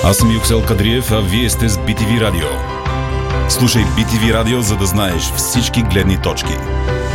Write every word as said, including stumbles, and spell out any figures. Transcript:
Аз съм Юксел Кадриев, а вие сте с би ти ви Радио. Слушай би ти ви Радио, за да знаеш всички гледни точки.